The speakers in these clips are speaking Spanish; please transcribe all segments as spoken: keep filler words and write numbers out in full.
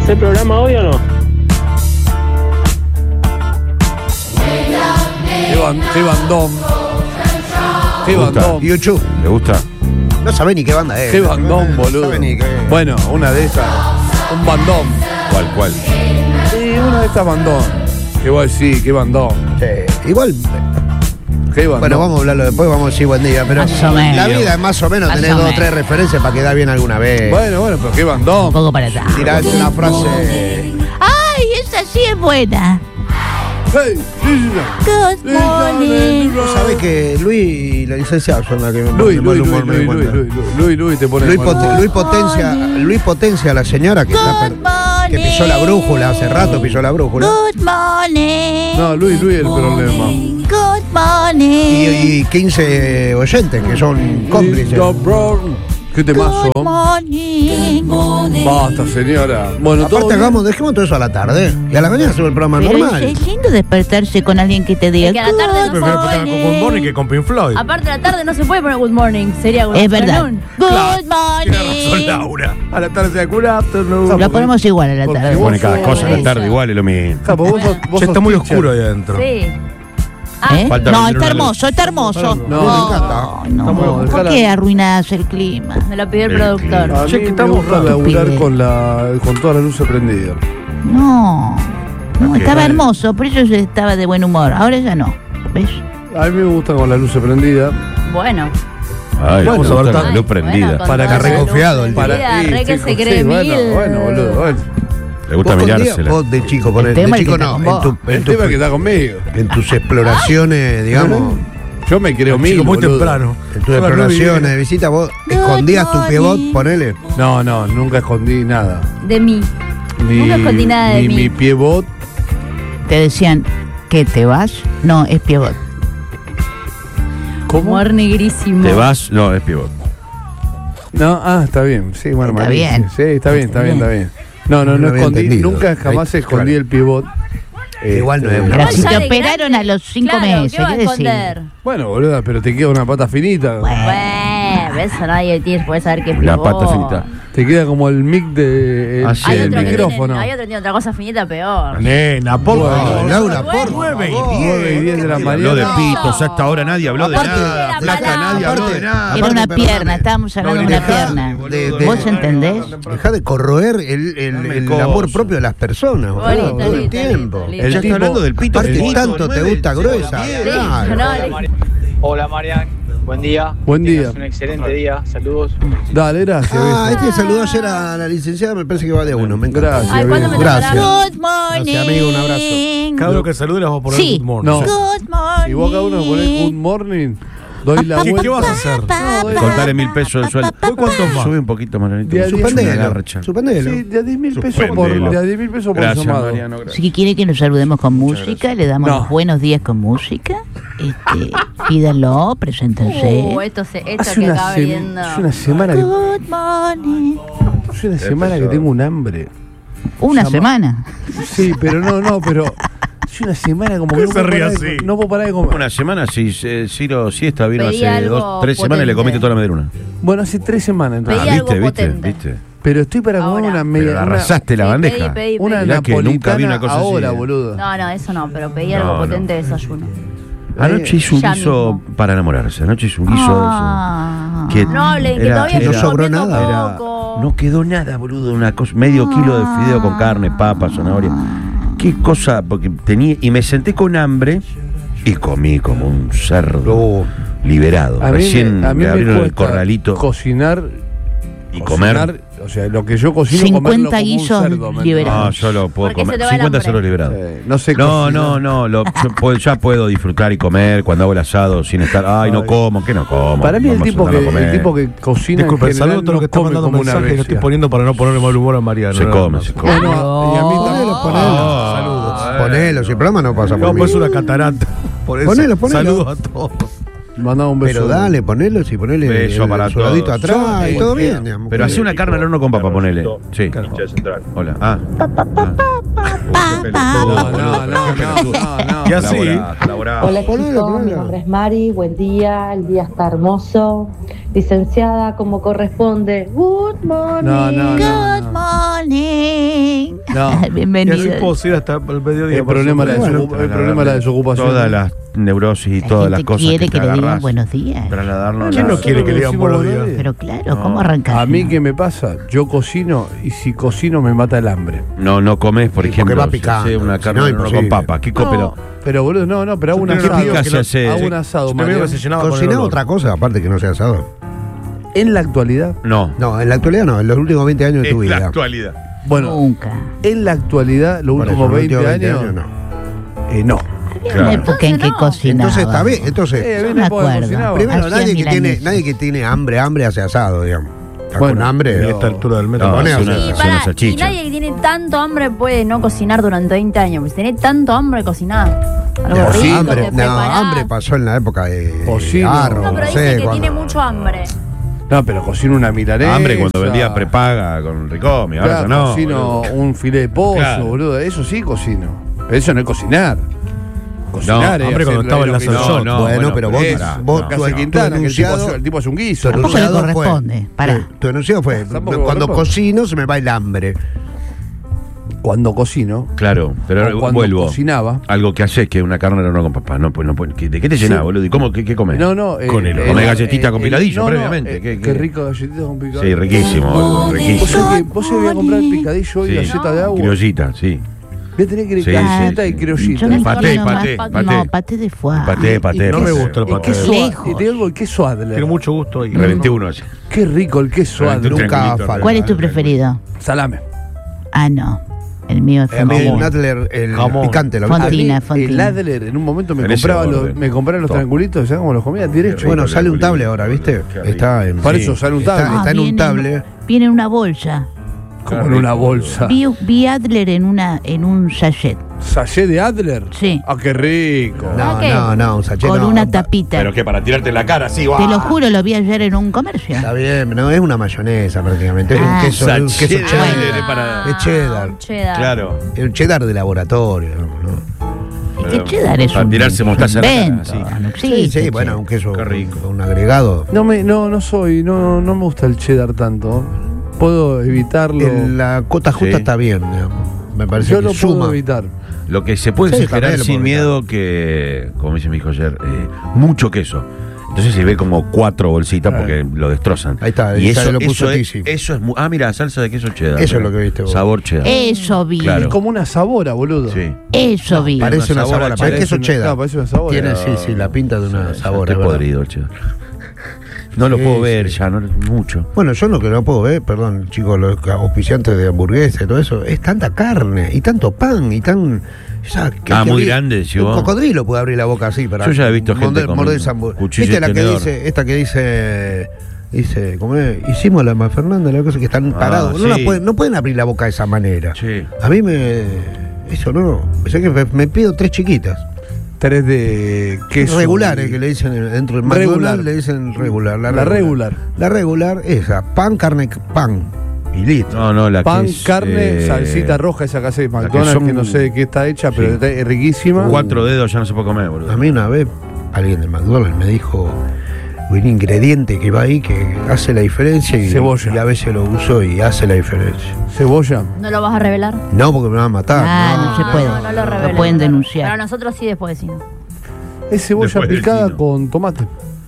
hacer programa hoy o no? Qué, ban, qué bandón. Qué bandón. YouTube. ¿Le gusta? No sabe ni qué banda es. Qué bandón, no boludo. sabe ni qué... Bueno, una de esas. Un bandón. ¿Cuál, cuál? Sí, una de estas bandón. ¿Qué voy a decir? ¿Qué bandón? Sí, igual. ¿Qué bandón? Bueno, vamos a hablarlo después, vamos a decir buen día. Pero Más o menos. la vida es más o menos Más tener o dos o menos. tres referencias para quedar bien alguna vez. Bueno, bueno, pero qué bandón. Un poco para atrás. Tirarte una frase. ¡Ay, esa sí es buena! Hey, Good morning. Vos sabés que Luis y la licenciada son las que me Luis, ponen Luis, mal humor, Luis, me Luis, encuentran. Luis, Luis, Luis, Luis, te pone Luis, mal pot- humor. Luis potencia, Luis potencia a la señora que, está per- que pisó la brújula, hace rato pisó la brújula. Good morning. No, Luis, Luis es el problema. Good morning. Y, y quince oyentes que son cómplices. ¿Qué temazo? Good morning. Basta, señora. Bueno, todo Aparte bien. hagamos, dejemos todo eso a la tarde. Y a la mañana hacemos el programa Pero normal. es, es lindo despertarse con alguien que te diga Es que a la tarde no good Prefiero estar con Good Morning que con Pink Floyd. Aparte, a la tarde no se puede poner Good Morning. Sería Good Es verdad. Afternoon. Good Tiene razón morning. Laura. A la tarde sea good afternoon. Lo ponemos igual a la Porque tarde. vos Pone cada sos- cosa a la eso. tarde igual, es lo mismo. Ja, pues vos sos- vos Che, sos está muy teacher. oscuro ahí adentro. Sí. Ah, ¿Eh? Falta No, vender está una hermoso, está hermoso. No, me encanta. No, Está muy- ¿por dejala. qué arruinás el clima? me lo pidió el El productor. A Che, mí que me estamos gusta raros. laburar Pide. con, la, con todas las luces prendidas. No, no, Ok. estaba hermoso, por eso yo estaba de buen humor. Ahora ya no. ¿Ves? A mí me gusta con las luces prendidas. Bueno. Ay, Vamos me a ver gusta tan- la luz prendida. Bueno, con Para toda que la re luz confiado el prendida, Para- re sí, que sí, se cree sí, mil. bueno, bueno, boludo, bueno. Le gusta Vos con día- mirársela. vos de chico, ponele, tema de es chico que no, está en, con tu, vos. en, El tu- tema es que está conmigo. en tus exploraciones, digamos, Yo me creo mil. Chico, muy boludo. temprano. en tus Yo la exploraciones vi. de visita, vos escondías tu piebot, ponele. No, no, nunca escondí nada. De mí. Ni, Nunca escondí nada de ni mí. mi piebot. Te decían, ¿qué te vas? No, es piebot. ¿Cómo? Humor negrísimo. ¿Te vas? No, es pivot. No, ah, está bien. Sí, bueno, Está malísimo. bien. Sí, está bien, está bien, está bien. No, no, No no, lo había escondí. entendido. Nunca jamás Ahí, escondí claro. el pivot. Igual no es Este, una Pero Igual si ya te de operaron grande- a los cinco Claro, meses, ¿qué va a ¿qué decir? esconder? Bueno, boluda, pero te queda una pata finita. Bueno, eso nadie tiene, puede saber qué es La pivot. pata finita. Te queda como el mic de. El, Ah, sí, Hay el otro, que micrófono. tiene, hay otro que tiene otra cosa finita peor. Nena, por Bueno. favor. Laura, por nueve y favor. nueve y diez de la Habló mañana. de No. pitos, hasta ahora nadie habló de Aparte, nada. era Flaca, palabra. nadie habló Aparte, de nada. Era Aparte, una perdóname. pierna, estábamos hablando de una dejá pierna. de- de- ¿Vos entendés? Deja de corroer el, el- Dame el cosas. amor propio de las personas, boludo, Listo, todo el listo, tiempo. listo, listo. Ya El está tipo- hablando del pito. Aparte, finito, tanto te nueve, gusta sí, gruesa. Sí, Claro. no, Hola Marian, buen día. Buen día. Tengas un excelente día, saludos. Dale, gracias. Ah, viejo. este saludó ayer a la licenciada, me parece que va de uno. Me encanta. Gracias. Ay, ¿cuándo me viejo. Gracias. Good morning. Gracias, amigo, un abrazo. Cada uno que salude les vamos a poner Sí. Good Morning. No. Good morning. Si vos cada uno ponés good morning, doy la ¿Qué, vuelta. ¿Qué vas a hacer? Pa, pa, Contale mil pesos de sueldo. ¿Cuánto más? Sube un poquito, Marianito. De a diez. Una Suspendelo. garcha. Suspendelo. Sí, de a diez mil pesos por, Suspendelo. de a diez mil pesos por Gracias, llamado. Mariano. Gracias. Si quiere que nos saludemos con música, le damos No. los buenos días con música. Este, pídanlo, preséntense. Uh, esto, se, esto Hace que una, acaba sem- viendo. hace una semana que, Good morning. hace una semana que tengo un hambre. Una Llama- semana. Sí, pero no, no, pero hace una semana como que no Se puedo, ríe parar de, así? no puedo parar de comer. Una semana, sí, eh, Ciro Siesta vino Pedí hace algo dos, tres semanas y le potente. comiste toda la medruna. Bueno, hace tres semanas entonces. Pedí Ah, algo viste, viste, potente. viste. Pero estoy para comer Ahora. una Pero media. la una- arrasaste la Sí, bandeja. pedí, pedí, Una pedí. Mirá que nunca napolitana vi una cosa así, ahora, eh. boludo. No, no, eso no, pero pedí No, algo no. potente de desayuno. Anoche hizo un Ya guiso mismo. para enamorarse. Anoche hizo un guiso Ah. de eso. Que No hablen, que era- todavía era- no estoy sobró comiendo nada. Era- poco. no quedó nada, boludo. Una cosa, medio kilo de fideo con carne, papa, zanahoria. Qué cosa, porque tenía. Y me senté con hambre y comí como un cerdo Oh. liberado. A mí, Recién me, a mí me me abrieron el cuesta corralito cocinar y cocinar, comer. O sea, lo que yo cocino, cincuenta comerlo como un guisos cerdo, ¿me liberados. No, yo lo puedo Porque comer. se te va el cincuenta hambre. solos liberados. entendés? Eh, no sé No, cocinar. no, no, lo, yo puedo- ya puedo disfrutar y comer cuando hago el asado sin estar, ay, no Ay. como, que no como. Para mí el vamos a tipo, que, sentarnos a el comer. tipo que cocina Disculpe, en general saludo a todos los no que están come mandando como una mensajes que bestia. estoy poniendo para no ponerle mal humor a Mariano. Se no, come, no. se come. Bueno, y a mí Ponelo, también. ponelo. Saludos. Ponelo, si el programa no pasa por No, mí. pues una catarata. Por eso. Ponelo, ponelo. Saludos a todos. Mandaba un beso. Pero dale, ponelo, si ponele Beso el para soldadito todos. atrás y Yo, todo eh, bien, digamos. Pero hace una carne al horno con papa, ponele. Sí. Hola. Ah. Pa, pa. No, no, no, no, no. Y así. Colaborá. Hola Ponelo, chicos, mi ponelo. nombre es Mari, buen día, el día está hermoso, licenciada como corresponde, good morning. No, no, no. Good morning. No. Bienvenido. Y así puedo seguir hasta el mediodía. El problema, la, Bueno, desocup- el problema es la desocupación. Todas las neurosis y La todas gente las cosas quiere que, que te le digan agarrás, buenos días. trasladarnos a ¿Quién la- no quiere que le digan buenos días? Pero claro, No. ¿cómo arrancas? A mí, ¿qué me pasa? Yo cocino y si cocino me mata el hambre. No, no comes, por Sí, porque ejemplo, va se picando, hace una si carne no, no, con imposible. papa. Kiko, pero Pero boludo, no, no, pero hago un Yo te asado. digo que se hace- Hago sí. un asado, Yo te veo Mariano. que se llenaba con el Cocinar olor. otra cosa, aparte que no sea asado. En la actualidad, no. No, en la actualidad no, en los últimos veinte años de tu Es la vida. actualidad. bueno, Nunca. en la actualidad, los Por eso, últimos en los veinte últimos años, no. eh, no. Había Claro. una época en que Entonces no. cocinaba. Entonces está bien, entonces. Eh, Yo bien, me no puedo acuerdo. cocinar. Primero, Hacía nadie que, tiene, milanesa. nadie que tiene hambre, hambre hace asado, digamos. Está Bueno, con hambre. A pero- esta altura del metro. No, Pone es a una, hacer- Y, es pará, una y salchicha. nadie que tiene tanto hambre puede no cocinar durante veinte años. Pues tenés tanto hambre, cocinar. Algo No, rico, hambre, te no, preparás. hambre pasó en la época de Cocino. Arro, No, pero no dice sé que cuándo. tiene mucho hambre. No, pero cocino una milanesa. Hambre cuando vendía prepaga con Ricomi, ahora Claro, ya no. cocino boludo. un filé de pollo, Claro. boludo. Eso sí cocino. Pero eso no es cocinar. Cocinar No, es hambre cuando hacer estaba en lo la que- salsa. No, no, bueno, bueno, pero vos, es, vos no. tu, Casa tu Quintana, que el tipo, enunciado, hace, el tipo hace un tu guiso. Tampoco le enunciado fue- corresponde, pará. tu- Tu enunciado fue, Tampoco cuando corresponde. cocino se me va el hambre. Cuando cocino, Claro, pero o cuando vuelvo. cocinaba. Algo que haces que una carne no con papá. No, pues, no, puede- ¿De qué te llenás, Sí. boludo? ¿Y cómo, qué, qué comes? No, no. eh, Con el, eh, comés eh, galletita eh, con eh, picadillo no, no, previamente. eh, ¿Qué- qué qué? rico galletita con picadillo. Sí, riquísimo, boludo, Vos riquísimo. sabés que vos se voy a comprar el picadillo y Sí. galleta de agua. Criollita, sí. Voy a tener que ir Sí, galleta sí, y sí. criollita. Yo me Paté, acuerdo más paté, pa- paté. No, paté de foie. Paté, paté. No me paté. gusta el Y paté. queso, Lejos. y te digo el queso Adler. Tiene mucho gusto ahí. Reventé uno así. Qué rico el queso Reventé un Adler. Nunca triangulito, falta. ¿Cuál es tu preferido? Salame. Ah, no. El mío es A mí el Fontina. Nadler, el Jamón. picante, lo Fontina. viste. A mí, Fontina. el Adler en un momento me En ese compraba, orden. los, me compraron los Top. triangulitos, ¿sabes cómo los comía? Derecho. Bueno, rico, sale un rico. table ahora, ¿viste? Qué rico. Está en, Para sí. eso sale un Está- table. Está en un viene- table. Viene en una bolsa. Como en una bolsa. Vi, vi Adler en una en un sachet. ¿Sachet de Adler? Sí. Ah, qué rico. No, ¿qué? no, no, un sachet Con no, una no, tapita. Pero que para tirarte en la cara, sí, Te lo juro, lo vi ayer en un comercio. Está bien, no es una mayonesa prácticamente. Es Ah. un queso, es un Sachet queso de cheddar. Adler es para- Es cheddar. Un cheddar. Claro. Es un cheddar de laboratorio. ¿no? Es que cheddar es Para un, tirarse es un mostaza en la cara, invento, sí. no Sí, existe, sí, bueno, che. un queso, Qué rico. un agregado. No, me, no, no soy, no, no me gusta el cheddar tanto. Puedo evitarlo. El- la cota justa Sí. está bien, digamos. Me parece Yo que lo suma. puedo evitar. Lo que se puede Sí, exagerar también lo sin puedo miedo que, como dice mi hijo ayer, eh, mucho queso. Entonces se ve como cuatro bolsitas porque lo destrozan. Ahí está, y ahí está, eso, lo puso eso, es, Tizzy. eso es mu- ah, mira, salsa de queso cheddar. Eso es mira. lo que viste vos. Sabor cheddar. Eso vi. Claro. Es como una sabora, boludo. Sí. Eso vi. Parece una Una sabora sabora, pero es Parece queso una- cheddar. claro, parece una sabora. Tiene, sí, sí, la pinta de una Sí, sabora. Qué es verdad. podrido el cheddar. No lo Sí, puedo sí. ver ya, no mucho. Bueno, yo lo que no puedo ver, perdón, chicos, los auspiciantes de hamburguesa y todo eso, es tanta carne y tanto pan y tan. O sea, que- Ah, que muy abrir- grande, decís Un vos. cocodrilo puede abrir la boca así para. Yo ya he visto gente morder- con morder esa hamburguesa. cuchillo ¿Viste y la que tenedor? dice, esta que dice. Dice, ¿cómo es? Hicimos la Fernanda, la cosa que están Ah, parados. No, la sí. pueden, no pueden abrir la boca de esa manera. Sí. A mí me. Eso no. Pensé que me, me pido tres chiquitas. Tres de queso. Regulares, que le dicen dentro del Regular. McDonald's, le dicen regular. La, La regular. La regular, esa. Pan, carne, pan. Y listo. No, no, la Pan, que es, carne, eh, salsita roja, esa que hace de que McDonald's, que, son- no sé de qué está hecha, pero Sí. está- es riquísima. Cuatro dedos ya no se puede comer, boludo. A mí una vez alguien de McDonald's me dijo un ingrediente que va ahí que hace la diferencia y, Cebolla. y a veces lo uso y hace la diferencia. Cebolla. ¿No lo vas a revelar? No, porque me van a matar. Ah, no. no se puede. No, no lo Lo revelan. pueden no lo- denunciar. Pero nosotros sí después decimos. Es cebolla Después del picada vino. con tomate.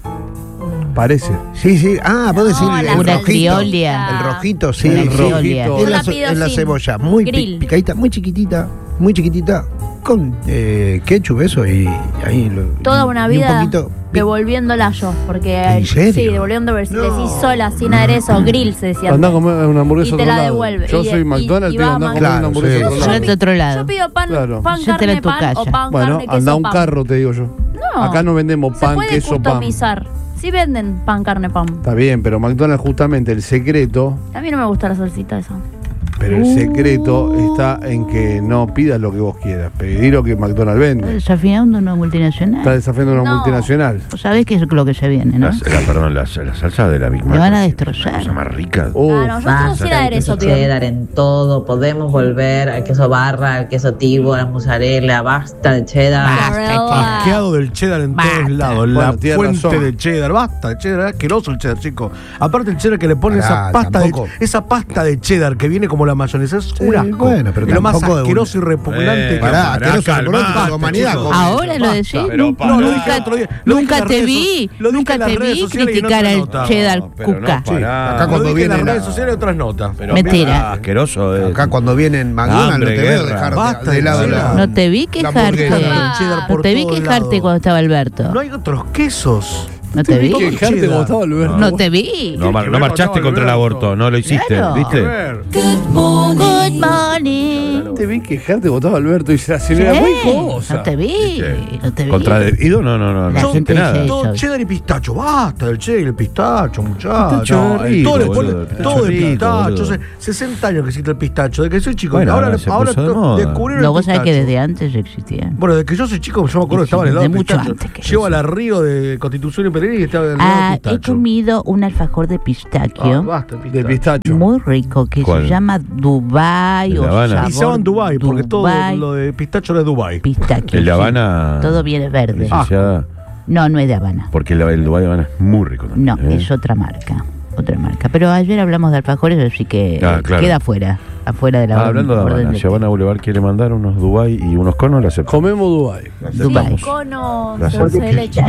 Parece. Sí, sí. Ah, vos decís No, el, la el Una rojito. criolla. El rojito, sí. Una sí. criolla. Es Yo la, la ce- pido es la sin cebolla muy pi- grill. picadita, muy chiquitita, muy chiquitita, con eh, ketchup, eso, y ahí lo. Toda una y un vida poquito. devolviéndola yo. Porque. ¿En serio? Sí, devolviendo. Si No. decís sola, sin aderezo, grill se decía. Andá a antes. comer una hamburguesa Y a te otro la lado. devuelve. Yo Y- soy y- McDonald's, y te digo, va andá a a comer Claro, una hamburguesa sí. a otro Yo lado. de otro lado. Yo pido pan, Claro. pan Hacétela carne, en tu pan casa. o pan, Bueno, carne, queso, anda a un pan. carro, te digo yo. No. Acá no vendemos Se pan, puede queso, pan. customizar. Sí venden pan, carne, pan. Está bien, pero McDonald's justamente el secreto, A mí no me gusta la salsita esa. pero el secreto está en que no pidas lo que vos quieras, pedí lo que McDonald's Está vende. desafiando una Está multinacional. desafiando a una No. multinacional. Vos sabés qué es lo que se viene, ¿no? La, la- perdón, la, la salsa de la Big Mac. Me van a es destrozar. La cosa más rica. Uf, Ah, no, nosotros sin aderezo, queso pido. cheddar en todo, podemos volver al queso barra, al queso tibo, a la mozzarella, basta de cheddar. Basta. Asqueado del cheddar en Basta. todos lados. Bueno, la tiene fuente razón. de cheddar. Basta, el cheddar es asqueroso el cheddar, chico. Aparte el cheddar que le ponen Pará, esa pasta de, tampoco. esa pasta de cheddar que viene como la la mayonesa. Es Sí, un asco. bueno, pero es lo más tampoco de asqueroso un- y repugnante. Eh, que Pará, pará, asqueroso, calmate, repugnante de la humanidad. chicos. come. Ahora lo decís. Pero Nunca, pará. No, lo dije el otro día. Lo dije nunca en las te redes vi, so- lo dije nunca en las te redes vi sociales y en criticar otras al notas. cheddar pero no, cuca. pará. Acá Lo cuando dije en las vienen redes a- sociales y otras notas. Pero Mentira. mira, asqueroso es. Acá cuando vienen McDonald's Hambre, no te veo guerra. dejar Basta de, de lado de la, cheddar. No te vi la quejarte. hamburguesa. Ah. Cheddar No por te vi todos quejarte lados. cuando estaba Alberto. No hay otros quesos. No te vi. Todo Quejarte cheddar. como estaba Alberto. No te vi. No, mar- no marchaste contra el aborto, no lo hiciste, Claro. ¿viste? Good morning. No te vi quejarte como estaba Alberto y la señora ¿Qué? muy cosa. No te vi. ¿Viste? No te vi. ¿Contradecido? No, no, no, La no gente hiciste nada. dice- Todo Eso. cheddar y pistacho. Basta del cheddar y el pistacho, muchachos. Pistacho No, es rico, todo le boludo, pone- el pistacho todo es de rico, pistacho. boludo. Hace sesenta años que existe el pistacho. De que soy chico. Bueno, ahora ahora se ahora puso de to- moda. descubrieron No, el vos sabés que pistacho. desde antes existía. Bueno, desde que yo soy chico, yo me acuerdo que estaba en el lado De del mucho pistacho. antes que Llego eso. a la Río de Constitución y Pereira y estaba en el lado Ah, del he pistacho. comido un alfajor de Ah, pistacho basta, el De pistacho. pistacho. muy rico que ¿Cuál? se llama Dubai ¿El o de Habana? sabor Y se llaman Dubai, porque todo Dubai lo de pistacho era de Dubai. pistacho. El de sí. Habana. Todo viene verde. licenciada, No, no es de Habana. porque el, el Dubái de Habana es muy rico también. No, ¿eh? es otra marca. Otra marca. Pero ayer hablamos de alfajores, así que Ah, claro. queda afuera. Afuera de la Ah, orden- hablando de orden Habana, de- si Habana Boulevard quiere mandar unos Dubai y unos conos, la aceptamos. Comemos Dubai. La Sí, aceptamos. cono Gracias. dulce de leche.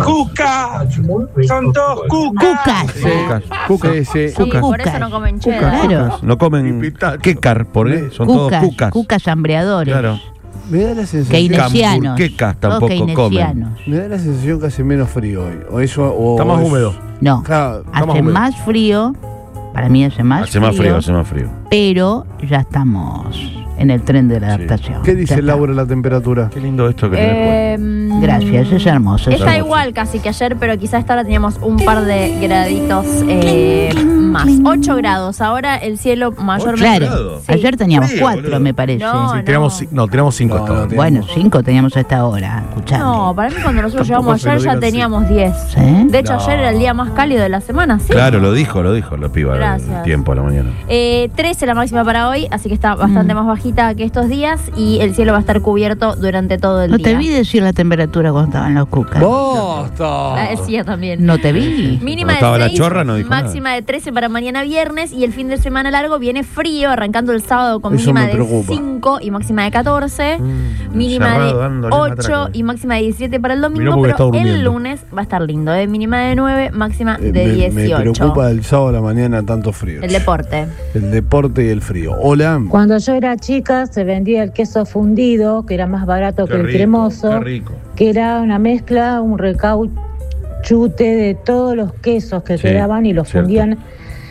Cuca, son todos cucas. Cucas. Cucas. Cuca. Sí, sí. Sí, Cucas. por eso no comen cheddar. Claro. No comen pistacho. quecar, por ¿eh? Son Cucas, todos cucas. cucas hambreadores. Claro. Me da la sensación. Keynesianos. Camburquecas Todos tampoco comen. keynesianos. Me da la sensación que hace menos frío hoy. O eso, o Está más es- húmedo. No, Claro, está más hace húmedo. más frío. Para mí hace más Hace más frío, hace más frío. Pero ya estamos en el tren de la adaptación. ¿Qué dice Ya está. Laura la temperatura? Qué lindo esto que tenés Eh, Gracias, es hermoso. es Está hermoso. igual casi que ayer, pero quizás esta hora teníamos un par de graditos eh, más. ocho grados. Ahora el cielo mayormente. Claro, grados. Sí. ayer teníamos Frío, cuatro, boludo. me parece. No, Sí, tiramos, ci- no, tiramos cinco No, hasta no, ahora. Bueno, cinco teníamos a esta hora. Escuchame. No, para mí cuando nosotros Tampoco llegamos se lo ayer ya digas así. teníamos diez. ¿Sí? De hecho, ayer era el día más cálido de la semana, ¿sí? Claro, lo dijo, lo dijo la piba. Gracias. El tiempo a la mañana. Eh, trece la máxima para hoy, así que está bastante Mm. más bajita que estos días y el cielo va a estar cubierto durante todo el No día. te vi decir la temperatura cuando estaban los cucas. ¡Bosta! La decía también. No te vi. Mínima Cuando estaba de la seis, chorra no dijo máxima de trece para mañana viernes y el fin de semana largo viene frío, arrancando el sábado con Eso mínima me de preocupa. cinco y máxima de catorce, Mm, mínima encerrado de dándole matraca. ocho y máxima de diecisiete para el Mirá domingo, porque está pero el durmiendo. lunes va a estar lindo, ¿eh? Mínima de nueve, máxima Eh, de me, me dieciocho. preocupa el sábado a la mañana tanto frío. El deporte. El deporte y el frío. Hola. Cuando yo era chica se vendía el queso fundido, que era más barato Qué que el rico, cremoso, qué rico. que era una mezcla, un recauchute de todos los quesos que Sí, quedaban y los cierto. fundían.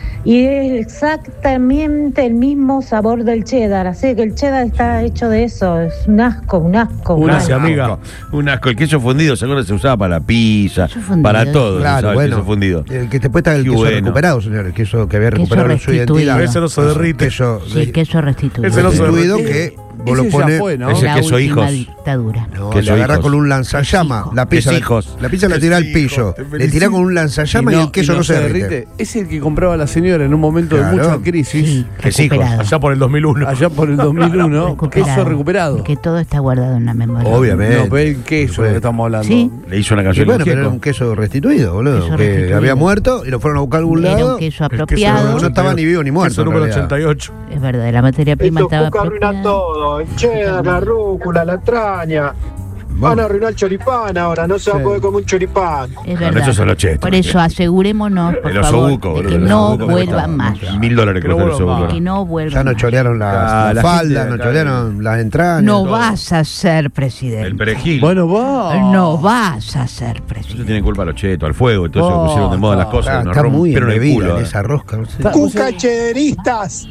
Y es exactamente el mismo sabor del cheddar, así que el cheddar está hecho de eso, es un asco, un asco. un Gracias, asco. amiga. Un asco. El queso fundido, ¿se acuerdan? Se usaba para la pizza, Queso fundido. para todo. se Claro, usaba el bueno. queso fundido. El que después está el Qué queso bueno. recuperado, señor. El queso que había Queso recuperado su restituido. identidad. Ese no se derrite. Queso Sí, de- queso restituido. Ese no se restituido derrite. que vos Ese lo ya pones. fue, ¿no? Ese La queso última hijos. dictadura. No, Queso le agarrás hijos. con un lanzallama. Queso. La pizza, la, Queso. la pizza la tira al pillo. Le tirás con un lanzallama y, el queso y no, se derrite. Es el que compraba la señora en un momento Claro. de mucha crisis. Sí, Queso hijos. recuperado. Allá por el dos mil uno. Allá por el dos mil uno. Queso recuperado. Que todo está guardado en la memoria. Obviamente. No, pero el queso Sí. que estamos hablando. Sí. Le hizo una Y canción bueno, al pero era Gieco. un queso restituido, boludo. Queso que restituido. había muerto y lo fueron a buscar a algún Era lado. un queso El queso apropiado. no estaba ni vivo ni muerto, Queso en número realidad. ochenta y ocho. Es verdad, la materia prima Estos estaba cucas arruinan apropiada. todo. El cheddar, la rúcula, la entraña. Van a arruinar el choripán ahora. No se va Sí. a poder comer un choripán. Es No, verdad. esos son los chetos. Por eso asegurémonos, por El favor, osobuco, de boludo. que el no osobuco vuelvan cuesta más. Mil dólares Que no cuesta el vuelvan osobuco. más. Que no vuelvan Ya nos más. chorearon las, Ah, las la faldas, gente nos acá. chorearon las entrañas. No todo. vas a ser presidente. El perejil. Bueno, va. No vas a ser Eso presidente. tiene culpa a los chetos, al fuego, y todo eso Oh, pusieron de moda las Ah, cosas. nos está muy rompieron el embebida culo. en eh. esa rosca. No sé. Está- Cuca chederistas.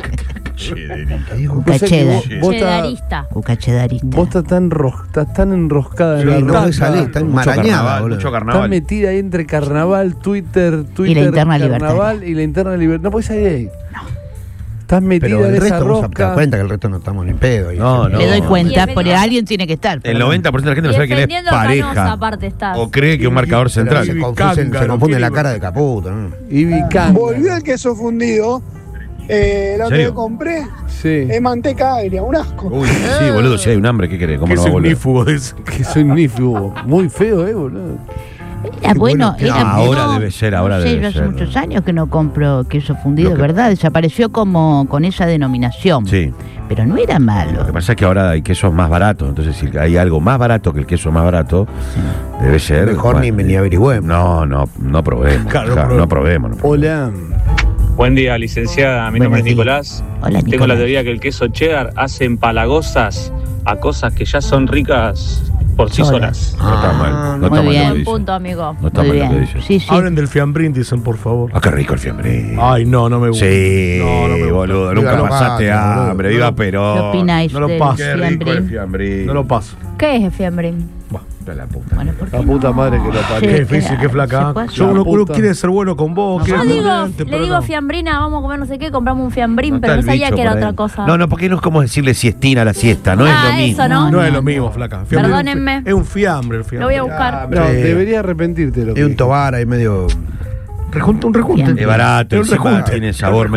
¿Qué dijo? Cuca Vos sabés que cheddar. vos- vos estás- Chedarista. Cuca cheddarista. Vos estás tan, ro- estás tan enroscada Sí, en la no rosca. ves salir, está Mucho enmarañada, carnaval, boludo. mucho Estás carnaval. metida ahí entre carnaval, Twitter, Twitter, Y la interna carnaval y la interna libertad. No podés salir de ahí. Estás metida Pero en el esa resto, vos te das rosca. cuenta que el resto no estamos ni pedo. ahí. No, no. Le doy cuenta, Y porque alguien tiene que estar. El perdón. noventa por ciento de la gente no sabe quién es Defendiendo a Canosa, pareja. aparte estás. O cree que es un marcador Pero central. se, Ivy confunden, se Cángaro, confunde ¿qué la digo? cara de Caputo. ¿no? Y Vicanga. Volvió el queso fundido. Eh, lo ¿En que serio? compré Sí. es manteca agria, un asco. Uy, sí, boludo, si hay un hambre, ¿qué querés? ¿Cómo Que no es va a volver? ignífugo de ese. Que soy nífugo. Muy feo, eh, boludo. Era bueno, bueno, era no, ahora bueno. debe ser, ahora no sé, debe yo hace ser. muchos años que no compro queso fundido, Lo que- ¿verdad? Desapareció como con esa denominación. Sí. Pero no era malo. Lo que pasa es que ahora hay quesos más baratos, entonces si hay algo más barato que el queso más barato, debe ser. Mejor ni- ni averigüemos. No, no, no probemos. Claro, Claro, no no probemos. no probemos. Hola. Buen día, licenciada. Mi Buenos nombre es días. Nicolás. Hola, Tengo Nicolás. la teoría que el queso cheddar hace empalagosas a cosas que ya son ricas por sí Solas. solas. No está mal. No Muy está mal lo bien. que Buen dice. punto, amigo. No está Muy mal lo que bien. dice. Sí, sí. Hablen del fiambrín, dicen, por favor. Ah, qué rico el fiambre. Ay, no, no me gusta. Sí, No, no me gusta. boludo. Viva Nunca los pasaste gatos, boludo. hambre. No Viva lo- Perón. ¿Qué opináis no lo del paso. Qué rico el fiambrín? fiambre. No lo paso. ¿Qué es el fiambrín? De la puta. Bueno, ¿por qué La puta no? madre que lo Sí, parió. Qué difícil, qué ¿se flaca. puede Yo hacer? uno, uno puta. quiere ser bueno con vos, No, quiere Yo no, ser digo, prudente, le pero digo no. fiambrina, vamos a comer no sé qué, compramos un fiambrín, No está pero no el sabía bicho que era por ahí. otra cosa. No, no, porque no es como decirle siestina a la siesta, no Ah, es lo mismo. eso, ¿no? No es lo mismo, flaca. Fiambre es un- Perdónenme. Es un fiambre el Lo fiambre. voy a buscar. No, Sí. debería arrepentirte lo que Es un dijiste. tobar ahí medio. Rejunte, un rejunte. Es barato, Es un encima rejunte. tiene sabor